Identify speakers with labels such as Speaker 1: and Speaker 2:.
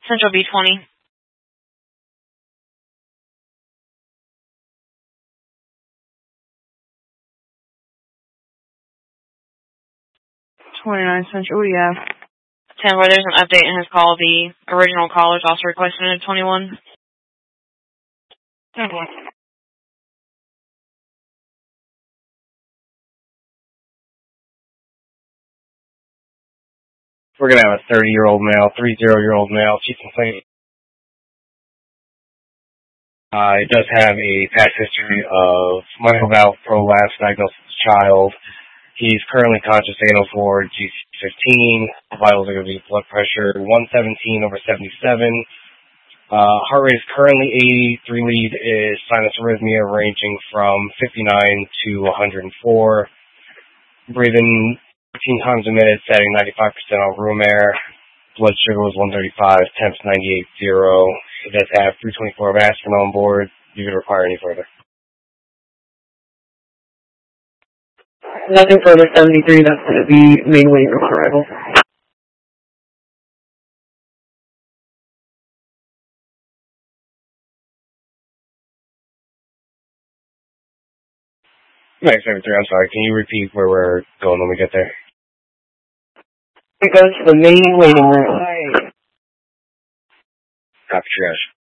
Speaker 1: Central B20.
Speaker 2: Central, what do you have?
Speaker 1: 10, where there's an update in his call. The original call is also requested at 21.
Speaker 2: 10-4.
Speaker 3: We're going to have a 30-year-old male, 30-year-old male, chief complaint. It does have a past history of mitral valve prolapse diagnosed as a child. He's currently conscious anal for GC15. Vitals are going to be blood pressure 117 over 77. Heart rate is currently 80. 3 lead is sinus arrhythmia ranging from 59 to 104. Breathing 15 times a minute, setting 95% on room air. Blood sugar was 135, temps 98.0. It does have 324 of aspirin on board. You could require any further.
Speaker 2: Nothing further, 73. That's going to be main waiting room on arrival.
Speaker 3: Nice, 73. I'm sorry. Can you repeat where we're going when we get there?
Speaker 2: It goes to the main waiting room.
Speaker 3: Copy, triage.